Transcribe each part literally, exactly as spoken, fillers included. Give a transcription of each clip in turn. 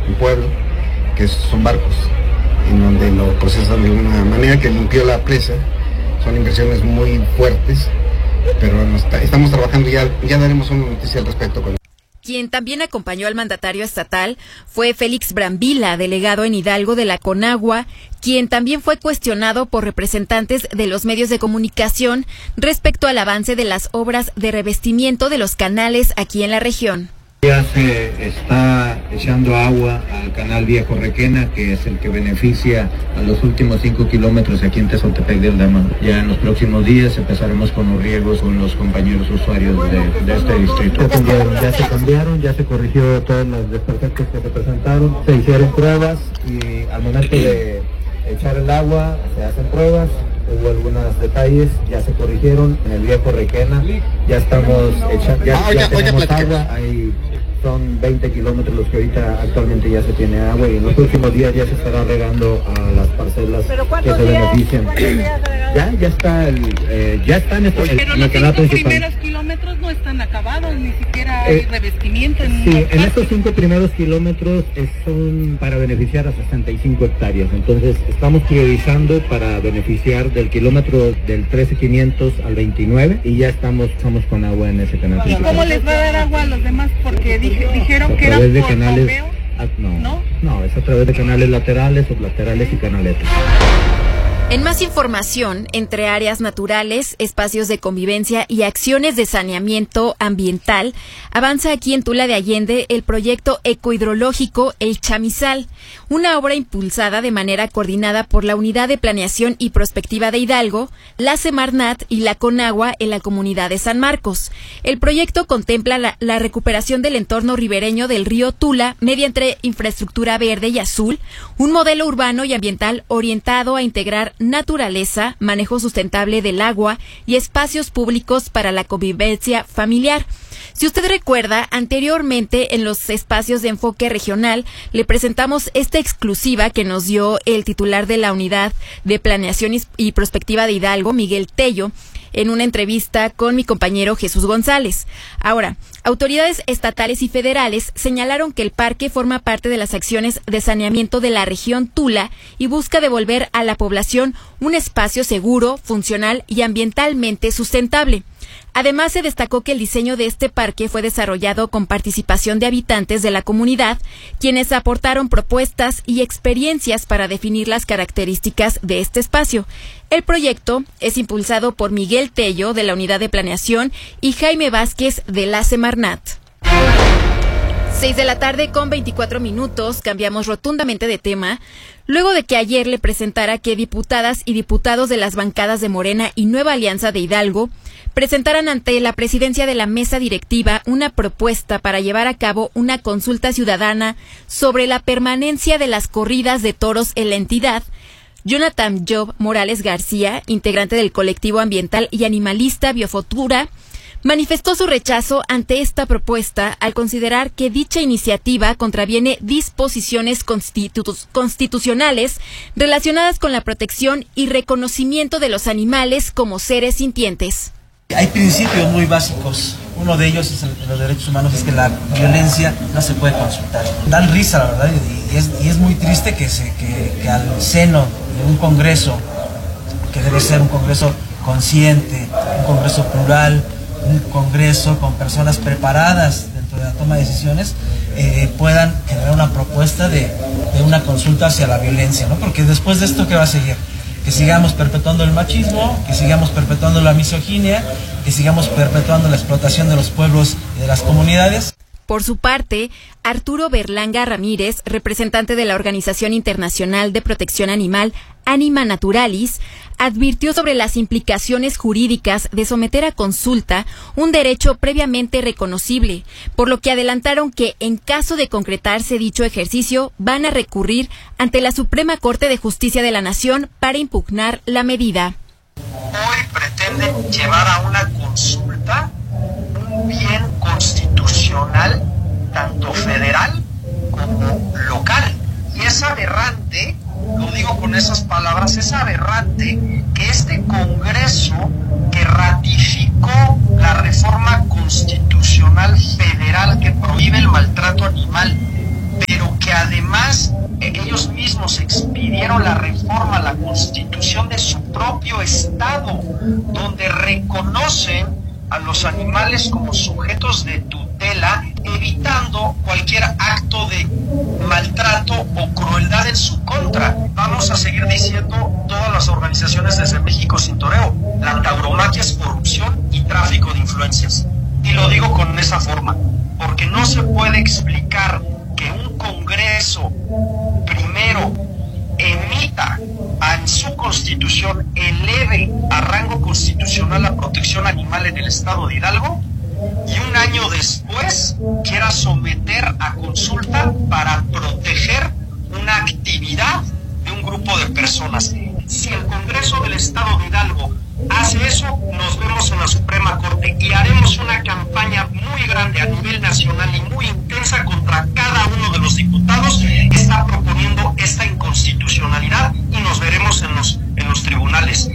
un pueblo, que son barcos, en donde lo procesan de una manera que limpió la presa. Son inversiones muy fuertes, pero no está, estamos trabajando, ya, ya daremos una noticia al respecto. Con... Quien también acompañó al mandatario estatal fue Félix Brambila, delegado en Hidalgo de la Conagua, quien también fue cuestionado por representantes de los medios de comunicación respecto al avance de las obras de revestimiento de los canales aquí en la región. Ya se está echando agua al canal Viejo Requena, que es el que beneficia a los últimos cinco kilómetros aquí en Tezotepec del Dama. Ya en los próximos días empezaremos con los riegos con los compañeros usuarios de, de este distrito. Ya, cambiaron, ya se cambiaron, ya se corrigió todos los desperfectos que se presentaron, se hicieron pruebas y al momento de echar el agua se hacen pruebas. Hubo algunos detalles, ya se corrigieron en el Viejo Requena, ya estamos echando, ya, ah, ya tenemos oye, agua, hay, son veinte kilómetros los que ahorita actualmente ya se tiene agua y en los próximos días ya se estará regando a las parcelas que se benefician. Ya, ya está, el, eh, ya está en, esto, el, Pero en los cinco primeros kilómetros no están acabados, ni siquiera hay eh, revestimiento. En sí, en estos cinco primeros kilómetros son para beneficiar a sesenta y cinco hectáreas, entonces estamos priorizando para beneficiar del kilómetro del trece quinientos al veintinueve y ya estamos, estamos con agua en ese canal. ¿Y cómo les va a dar agua a los demás? Porque dije, dijeron que era por canales, bombeo. No, no, no, es a través de canales laterales, sublaterales y canaletas. En más información, entre áreas naturales, espacios de convivencia y acciones de saneamiento ambiental, avanza aquí en Tula de Allende el proyecto ecohidrológico El Chamizal, una obra impulsada de manera coordinada por la Unidad de Planeación y Prospectiva de Hidalgo, la Semarnat y la Conagua en la comunidad de San Marcos. El proyecto contempla la, la recuperación del entorno ribereño del río Tula mediante infraestructura verde y azul, un modelo urbano y ambiental orientado a integrar naturaleza, manejo sustentable del agua y espacios públicos para la convivencia familiar. Si usted recuerda, anteriormente en los espacios de enfoque regional le presentamos esta exclusiva que nos dio el titular de la Unidad de Planeación y Prospectiva de Hidalgo, Miguel Tello, en una entrevista con mi compañero Jesús González. Ahora, autoridades estatales y federales señalaron que el parque forma parte de las acciones de saneamiento de la región Tula y busca devolver a la población un espacio seguro, funcional y ambientalmente sustentable. Además, se destacó que el diseño de este parque fue desarrollado con participación de habitantes de la comunidad, quienes aportaron propuestas y experiencias para definir las características de este espacio. El proyecto es impulsado por Miguel Tello, de la Unidad de Planeación, y Jaime Vázquez, de la Semarnat. Seis de la tarde con veinticuatro minutos, cambiamos rotundamente de tema, luego de que ayer le presentara que diputadas y diputados de las bancadas de Morena y Nueva Alianza de Hidalgo presentaran ante la presidencia de la mesa directiva una propuesta para llevar a cabo una consulta ciudadana sobre la permanencia de las corridas de toros en la entidad. Jonathan Job Morales García, integrante del colectivo ambiental y animalista Biofutura, manifestó su rechazo ante esta propuesta al considerar que dicha iniciativa contraviene disposiciones constitu- constitucionales relacionadas con la protección y reconocimiento de los animales como seres sintientes. Hay principios muy básicos. Uno de ellos es el de los derechos humanos, es que la violencia no se puede consultar. Dan risa, la verdad, y es, y es muy triste que, se, que, que al seno de un congreso, que debe ser un congreso consciente, un congreso plural, un congreso con personas preparadas dentro de la toma de decisiones, eh, puedan generar una propuesta de, de una consulta hacia la violencia, ¿no? Porque después de esto, ¿qué va a seguir? Que sigamos perpetuando el machismo, que sigamos perpetuando la misoginia, que sigamos perpetuando la explotación de los pueblos y de las comunidades. Por su parte, Arturo Berlanga Ramírez, representante de la Organización Internacional de Protección Animal, Anima Naturalis, advirtió sobre las implicaciones jurídicas de someter a consulta un derecho previamente reconocible, por lo que adelantaron que, en caso de concretarse dicho ejercicio, van a recurrir ante la Suprema Corte de Justicia de la Nación para impugnar la medida. Hoy pretenden llevar a una consulta un bien constitucional, tanto federal como local. Y es aberrante, lo digo con esas palabras, es aberrante que este Congreso, que ratificó la reforma constitucional federal que prohíbe el maltrato animal, pero que además nos expidieron la reforma a la Constitución de su propio estado, donde reconocen a los animales como sujetos de tutela, evitando cualquier acto de maltrato o crueldad en su contra. Vamos a seguir diciendo todas las organizaciones desde México Sin Toreo: la tauromaquia es corrupción y tráfico de influencias. Y lo digo con esa forma, porque no se puede explicar que un Congreso primero emita en su constitución, eleve a rango constitucional la protección animal en el estado de Hidalgo, y un año después quiera someter a consulta para proteger una actividad de un grupo de personas. Si el Congreso del estado de Hidalgo hace eso, nos vemos en la Suprema Corte y haremos una campaña muy grande a nivel nacional y muy intensa contra cada uno de los diputados que está proponiendo esta inconstitucionalidad, y nos veremos en los, en los tribunales.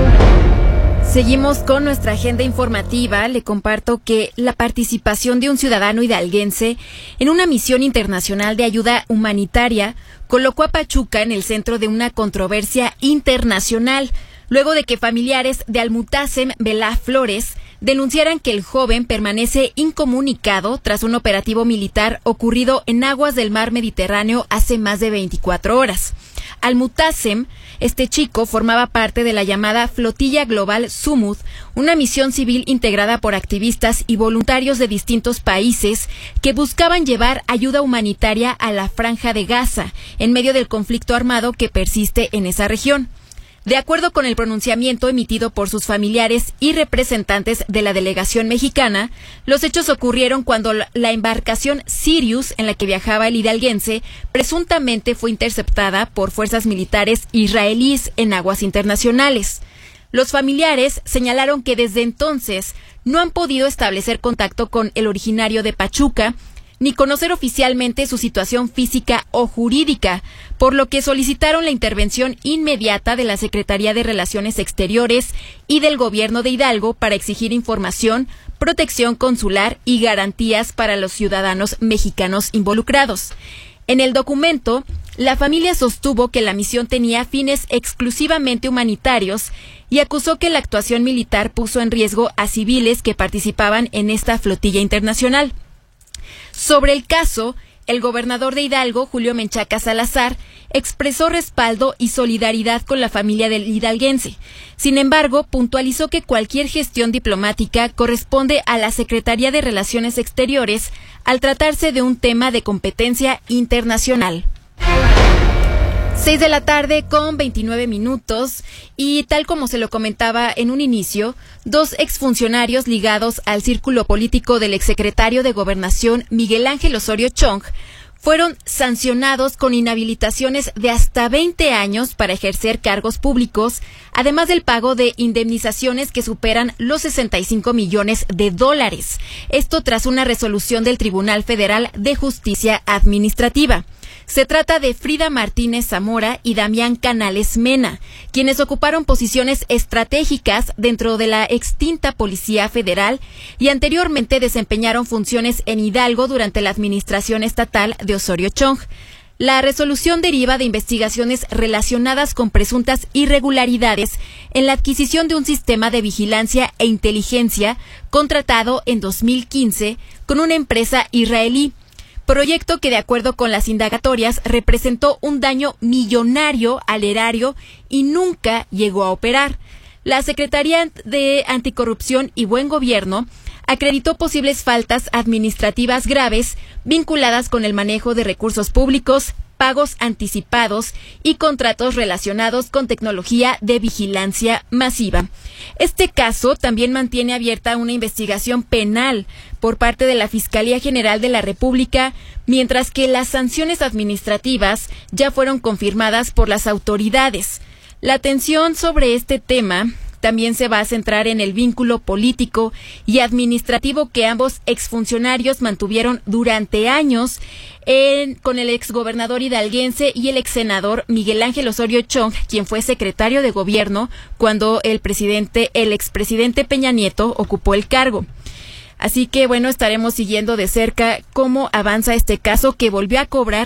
Seguimos con nuestra agenda informativa. Le comparto que la participación de un ciudadano hidalguense en una misión internacional de ayuda humanitaria colocó a Pachuca en el centro de una controversia internacional, luego de que familiares de Almutasem Belá Flores denunciaran que el joven permanece incomunicado tras un operativo militar ocurrido en aguas del mar Mediterráneo hace más de veinticuatro horas. Almutasem, este chico, formaba parte de la llamada Flotilla Global Sumud, una misión civil integrada por activistas y voluntarios de distintos países que buscaban llevar ayuda humanitaria a la Franja de Gaza, en medio del conflicto armado que persiste en esa región. De acuerdo con el pronunciamiento emitido por sus familiares y representantes de la delegación mexicana, los hechos ocurrieron cuando la embarcación Sirius en la que viajaba el hidalguense presuntamente fue interceptada por fuerzas militares israelíes en aguas internacionales. Los familiares señalaron que desde entonces no han podido establecer contacto con el originario de Pachuca, ni conocer oficialmente su situación física o jurídica, por lo que solicitaron la intervención inmediata de la Secretaría de Relaciones Exteriores y del Gobierno de Hidalgo para exigir información, protección consular y garantías para los ciudadanos mexicanos involucrados. En el documento, la familia sostuvo que la misión tenía fines exclusivamente humanitarios y acusó que la actuación militar puso en riesgo a civiles que participaban en esta flotilla internacional. Sobre el caso, el gobernador de Hidalgo, Julio Menchaca Salazar, expresó respaldo y solidaridad con la familia del hidalguense. Sin embargo, puntualizó que cualquier gestión diplomática corresponde a la Secretaría de Relaciones Exteriores al tratarse de un tema de competencia internacional. Seis de la tarde con veintinueve minutos, y tal como se lo comentaba en un inicio, dos exfuncionarios ligados al círculo político del exsecretario de Gobernación Miguel Ángel Osorio Chong fueron sancionados con inhabilitaciones de hasta veinte años para ejercer cargos públicos, además del pago de indemnizaciones que superan los sesenta y cinco millones de dólares. Esto tras una resolución del Tribunal Federal de Justicia Administrativa. Se trata de Frida Martínez Zamora y Damián Canales Mena, quienes ocuparon posiciones estratégicas dentro de la extinta Policía Federal y anteriormente desempeñaron funciones en Hidalgo durante la administración estatal de Osorio Chong. La resolución deriva de investigaciones relacionadas con presuntas irregularidades en la adquisición de un sistema de vigilancia e inteligencia contratado en dos mil quince con una empresa israelí, proyecto que, de acuerdo con las indagatorias, representó un daño millonario al erario y nunca llegó a operar. La Secretaría de Anticorrupción y Buen Gobierno acreditó posibles faltas administrativas graves vinculadas con el manejo de recursos públicos, pagos anticipados y contratos relacionados con tecnología de vigilancia masiva. Este caso también mantiene abierta una investigación penal por parte de la Fiscalía General de la República, mientras que las sanciones administrativas ya fueron confirmadas por las autoridades. La atención sobre este tema también se va a centrar en el vínculo político y administrativo que ambos exfuncionarios mantuvieron durante años en, con el exgobernador hidalguense y el exsenador Miguel Ángel Osorio Chong, quien fue secretario de gobierno cuando el presidente, el expresidente Peña Nieto ocupó el cargo. Así que, bueno, estaremos siguiendo de cerca cómo avanza este caso que volvió a cobrar